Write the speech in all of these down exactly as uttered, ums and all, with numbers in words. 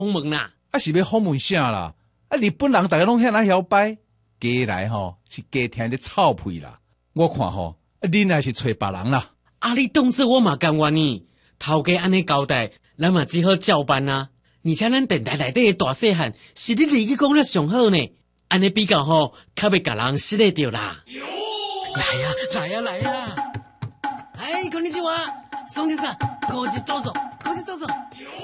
访问啦， 啊是要访问啥啦？啊日本人大家拢遐那晓摆，加来吼是加听咧臭屁啦。我看吼，啊恁还是找别人啦。 啊你当作我嘛甘愿呢？头家安尼交代，咱嘛只好照办啊。而且咱电台内底的大细汉，是你自己讲了上好呢。安尼比较好，较袂甲人失礼着啦。来呀、啊，来呀、啊，来呀、啊！哎，こんにちは，兄弟さん，こっちどうぞ，こっちどうぞ。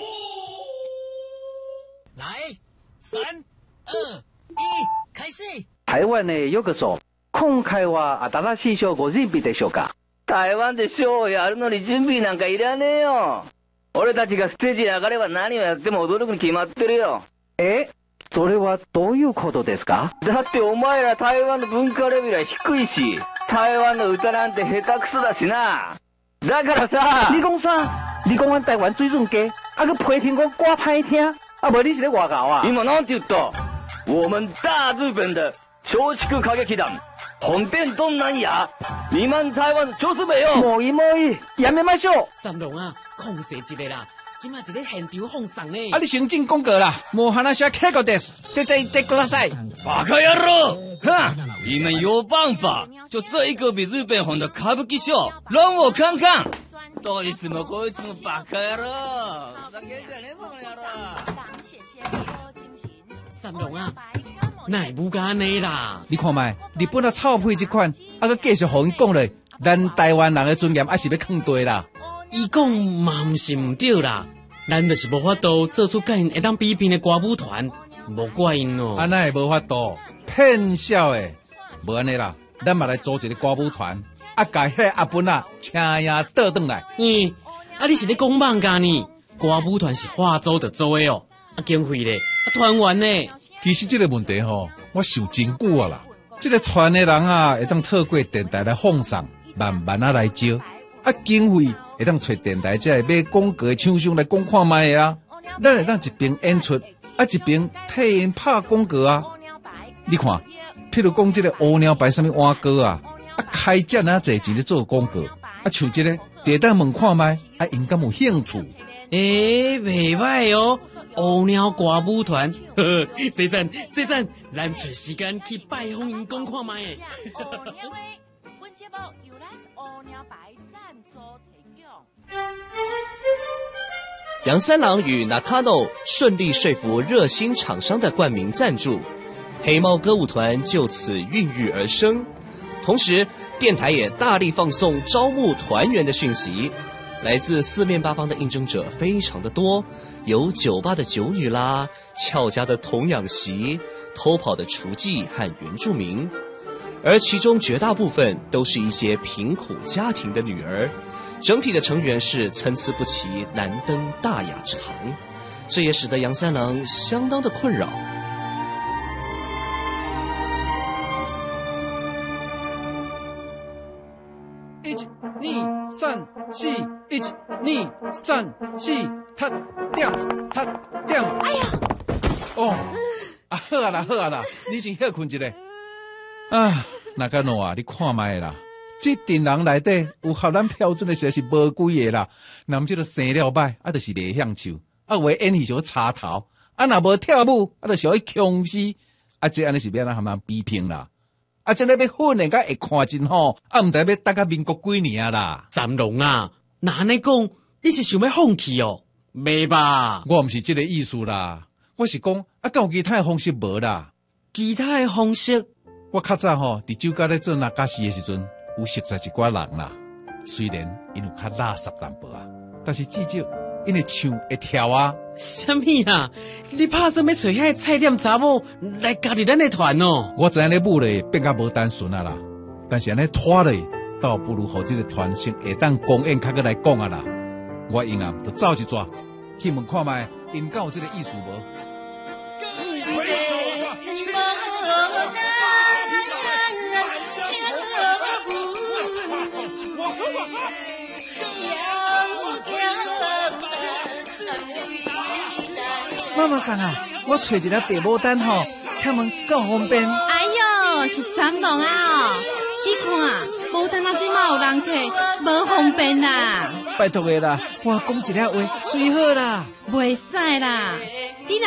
来，三、二、一，开始。 台湾的ようこそ。今回は新しい賞ご準備でしょうか。台湾でショーをやるのに準備なんかいらねえよ。俺たちがステージに上がれば何をやっても驚くに決まってるよ。え？それはどういうことですか？だってお前ら台湾の文化レベルは低いし、台湾の歌なんて下手くそだしな。だからさ，你讲啥？你讲阮台湾水准低，啊个批评我歌歹听，啊无你是咧外搞啊？今なんて言った？我们大日本的松竹歌劇団本店どんなんや？你们台湾就是没有。もういいもういい，やめましょう。 三郎啊，控制一下啦。今麦伫咧现场放送呢。 啊！你先进广告啦，莫喊那些客个的，再再再过来赛。 バカ野郎！哼，你们有办法，就这一个比日本红的歌舞伎秀，让我看看。どいつもこいつもバカ野郎！ふざけんじゃねえぞこの野郎！ 三郎啊，哪会不干呢啦？ 你看卖，日本啊臭屁这款，啊个继续互因讲咧，咱台湾人的尊严还是要放低啦。 伊讲嘛毋是毋对啦，咱就是无法度做出甲因会当比拼的歌舞团，无怪因哦。 安那会无法度骗笑的，无安尼啦，咱嘛来组一个歌舞团，啊，甲迄阿本啊请呀倒转来。 嗯，啊你是咧讲妄讲呢？歌舞团是化组的做的哦，啊经费咧，啊团员呢？ 其实这个问题吼，我想真久啊啦。这个团的人啊，会当透过电台来放送，慢慢啊来招，啊经费。会当找电台才会买广告的厂商来讲看卖的啊，咱会当一边演出，啊一边替因拍广告啊。你看，譬如讲这个乌鸟牌什么碗糕啊，啊开这哪侪钱咧做广告，啊像这个地当问看卖，啊因敢有兴趣？ 诶，袂歹哦，乌鸟歌舞团，呵呵，这阵这阵，咱找时间去拜访因讲看卖诶。 杨三郎与 Nakano 顺利说服热心厂商的冠名赞助，黑猫歌舞团就此孕育而生。同时，电台也大力放送招募团员的讯息，来自四面八方的应征者非常的多，有酒吧的酒女啦，俏家的童养媳，偷跑的厨妓和原住民，而其中绝大部分都是一些贫苦家庭的女儿。整体的成员是参差不齐，难登大雅之堂，这也使得杨三郎相当的困扰。 一、二、三、四，一、二、三、四，踏点踏点。哎呀！哦，啊好啊啦好啊啦，你先歇困一下。啊，那个喏啊，你看卖啦。这阵人内底有合咱标准的实是无几个啦，那么这个生了歹，啊，就是袂享受，啊，有的演戏就插头，啊，若无跳舞，啊，就想去强势，啊，这安尼是要咱含人比拼啦，啊，真个要混的甲会看真好，啊，毋知要搭到民国几年啦。 三郎啊，那安尼讲，你是想要放弃哦？袂吧？ 我毋是这个意思啦，我是讲，啊，敢有其他的方式无啦？ 其他的方式， 我较早吼，伫酒家咧做那家事的时阵。有熟识一寡人啦，虽然因有较垃圾淡薄啊，但是至少因会唱会跳啊。 什么啊？你拍算要找遐菜店查某来加入咱的团哦？ 我知影你舞咧变甲无单纯啊啦，但是安尼拖咧，倒不如互这个团先下当公演较个来讲啊啦。我因啊，就走一抓去问看卖，因敢有这个意思无？ 妈妈桑啊，我找一个茶牡丹吼，请问够方便？ 哎呦，是三郎啊！你看，牡丹啊，即马有人客，无方便啦。 拜托的啦，我讲一个话，随好啦。 袂使啦，